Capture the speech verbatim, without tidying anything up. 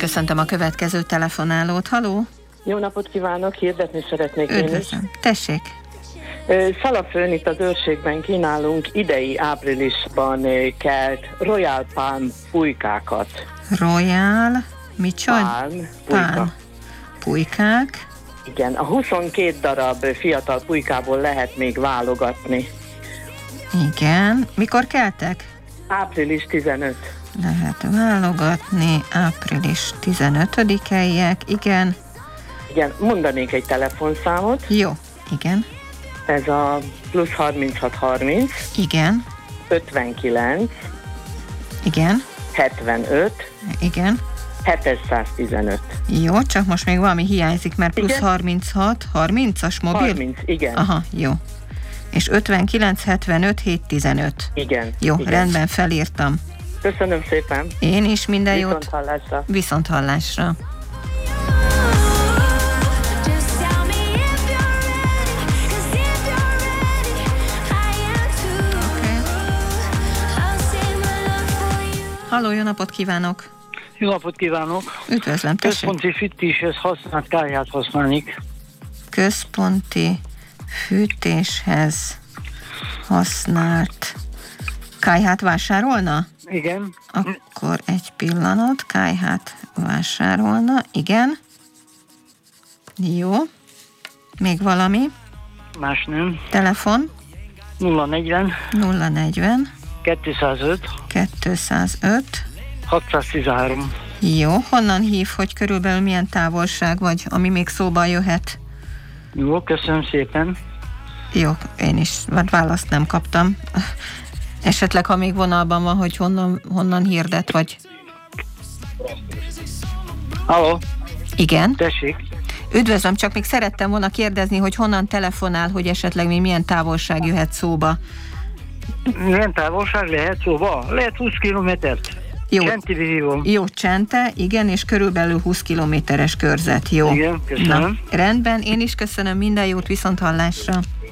köszöntöm a következő telefonálót. Haló? Jó napot kívánok, hirdetni szeretnék én is. Üdvözlöm. Tessék. Szalafőn itt az őrségben kínálunk idei áprilisban kelt Royal Palm pulykákat. Royal, micsoda? Palm, Palm. pulyka. Pulykák. Igen, a huszonkét darab fiatal pulykából lehet még válogatni. Igen. Mikor keltek? április tizenötödike. Lehet válogatni. április tizenötödikeiek. Igen. Igen, mondanék egy telefonszámot. Jó. Igen. Ez a plusz harminchat harminc. Igen. ötvenkilenc. Igen. hetvenöt. Igen. hétszáztizenöt. Jó, csak most még valami hiányzik, mert plusz Igen? harminchat, harmincas mobil? harminc, igen. Aha, jó. És ötvenkilenc, hetvenöt, hétszáztizenöt. Igen. Jó, igen. rendben, felírtam. Köszönöm szépen. Én is minden Viszont jót. hallásra. Viszont hallásra. Halló, jó napot kívánok! Jó napot kívánok! Üdvözlöm, tessék! Központi fűtéshez használt kályhát használnék. Központi fűtéshez használt kályhát vásárolna? Igen. Akkor egy pillanat, kályhát vásárolna, igen. Jó. Még valami? Más nem. Telefon? nulla negyven nulla negyven kétszázöt kétszázöt hatszáztizenhárom. Jó, honnan hív, hogy körülbelül milyen távolság vagy, ami még szóba jöhet? Jó, köszönöm szépen. Jó, én is, vagy választ nem kaptam. Esetleg, ha még vonalban van, hogy honnan, honnan hirdet, vagy... Halló? Igen. Tessék. Üdvözlöm, csak még szerettem volna kérdezni, hogy honnan telefonál, hogy esetleg még milyen távolság jöhet szóba. Milyen távolság lehet szóba? Lehet húsz kilométert. Jó. Csenti hívom. Jó, Csente, igen, és körülbelül húsz kilométeres körzet, jó. Igen, köszönöm. Na, rendben, én is köszönöm, minden jót, viszont hallásra.